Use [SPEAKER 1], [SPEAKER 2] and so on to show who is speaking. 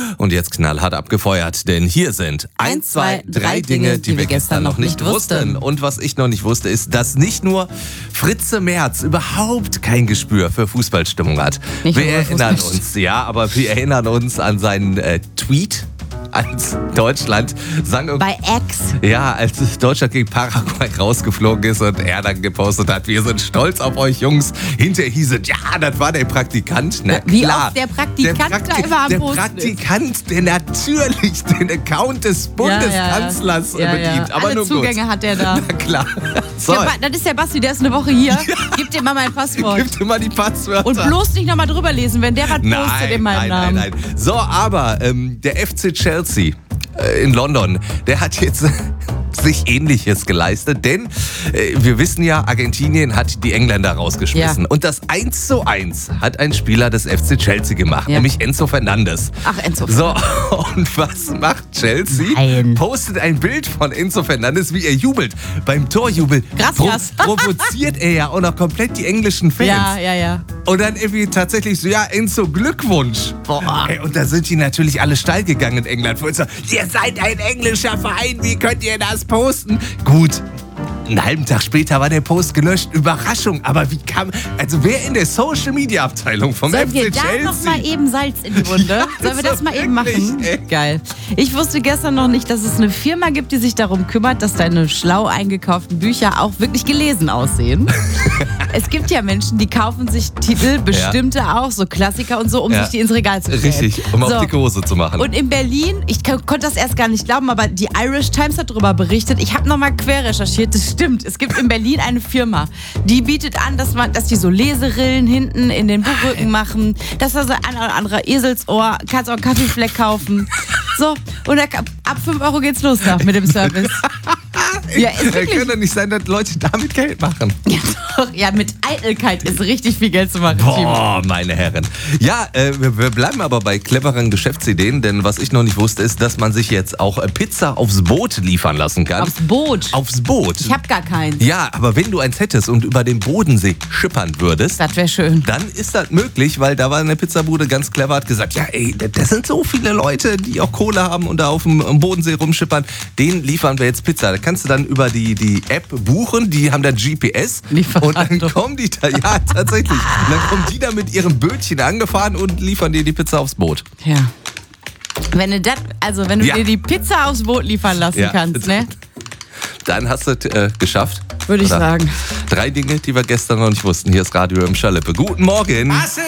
[SPEAKER 1] Und jetzt knallhart abgefeuert, denn hier sind 1, 2, 3 Dinge, die wir gestern noch nicht wussten. Und was ich noch nicht wusste, ist, dass nicht nur Fritze Merz überhaupt kein Gespür für Fußballstimmung hat. Wir erinnern uns an seinen Tweet, als Deutschland
[SPEAKER 2] bei X.
[SPEAKER 1] Ja, als Deutschland gegen Paraguay rausgeflogen ist und er dann gepostet hat, wir sind stolz auf euch Jungs. Hinterher hieß es, ja, das war der Praktikant. Na
[SPEAKER 2] Wie
[SPEAKER 1] klar,
[SPEAKER 2] oft der Praktikant da immer am Posten
[SPEAKER 1] Praktikant, der natürlich den Account des Bundeskanzlers bedient. Aber
[SPEAKER 2] alle
[SPEAKER 1] nur
[SPEAKER 2] Zugänge
[SPEAKER 1] gut.
[SPEAKER 2] hat der da.
[SPEAKER 1] Na klar. So.
[SPEAKER 2] Das ist der Basti, der ist eine Woche hier. Gib dir mal mein Passwort.
[SPEAKER 1] Gib dir mal die Passwörter.
[SPEAKER 2] Und bloß nicht nochmal drüber lesen, wenn der was postet in meinem Namen.
[SPEAKER 1] Nein. So, aber der FC Chelsea in London, der hat jetzt sich Ähnliches geleistet, denn wir wissen ja, Argentinien hat die Engländer rausgeschmissen.
[SPEAKER 2] Ja.
[SPEAKER 1] Und das 1:1 hat ein Spieler des FC Chelsea gemacht, nämlich Enzo Fernandes.
[SPEAKER 2] Ach, Enzo.
[SPEAKER 1] So, und was macht Chelsea? Postet ein Bild von Enzo Fernandes, wie er jubelt. Beim Torjubel provoziert er ja auch noch komplett die englischen Fans.
[SPEAKER 2] Ja.
[SPEAKER 1] Und dann irgendwie tatsächlich so, ja, Enzo, Glückwunsch.
[SPEAKER 2] Boah.
[SPEAKER 1] Ey, und da sind die natürlich alle steil gegangen in England. So, ihr seid ein englischer Verein, wie könnt ihr das posten? Gut. Einen halben Tag später war der Post gelöscht. Überraschung. Aber wie kam... Also wer in der Social-Media-Abteilung vom FC Chelsea...
[SPEAKER 2] Sollen wir da noch mal eben Salz in die Wunde?
[SPEAKER 1] Ja,
[SPEAKER 2] Sollen wir das mal eben machen?
[SPEAKER 1] Ey.
[SPEAKER 2] Geil. Ich wusste gestern noch nicht, dass es eine Firma gibt, die sich darum kümmert, dass deine schlau eingekauften Bücher auch wirklich gelesen aussehen. Es gibt ja Menschen, die kaufen sich Titel, bestimmte auch, so Klassiker und so, um sich die ins Regal zu stellen.
[SPEAKER 1] Richtig, um auf dicke Hose zu machen.
[SPEAKER 2] Und in Berlin, ich konnte das erst gar nicht glauben, aber die Irish Times hat darüber berichtet. Ich habe nochmal quer recherchiert, das stimmt. Es gibt in Berlin eine Firma, die bietet an, dass die so Leserillen hinten in den Buchrücken machen, dass da so ein oder andere Eselsohr, kannst auch einen Kaffeefleck kaufen. So, und ab 5 € geht's los da mit dem Service. Ja, ist wirklich.
[SPEAKER 1] Kann doch nicht sein, dass Leute damit Geld machen.
[SPEAKER 2] Ja, doch. Ja, mit Eitelkeit ist richtig viel Geld zu machen.
[SPEAKER 1] Boah, meine Herren. Ja, wir bleiben aber bei cleveren Geschäftsideen, denn was ich noch nicht wusste, ist, dass man sich jetzt auch Pizza aufs Boot liefern lassen kann.
[SPEAKER 2] Aufs Boot?
[SPEAKER 1] Aufs Boot.
[SPEAKER 2] Ich hab gar keins.
[SPEAKER 1] Ja, aber wenn du eins hättest und über den Bodensee schippern würdest,
[SPEAKER 2] das wäre schön.
[SPEAKER 1] Dann ist das möglich, weil da war eine Pizzabude ganz clever, hat gesagt, ja ey, das sind so viele Leute, die auch Kohle haben und da auf dem Bodensee rumschippern, denen liefern wir jetzt Pizza. Da kannst du dann über die App buchen, die haben dann GPS und dann kommen die da, ja tatsächlich, und dann kommen die da mit ihrem Bötchen angefahren und liefern dir die Pizza aufs Boot.
[SPEAKER 2] Ja. Wenn du dir die Pizza aufs Boot liefern lassen kannst, ne?
[SPEAKER 1] Dann hast du es geschafft.
[SPEAKER 2] Würde ich sagen.
[SPEAKER 1] 3 Dinge, die wir gestern noch nicht wussten. Hier ist Radio im Schaleppe. Guten Morgen.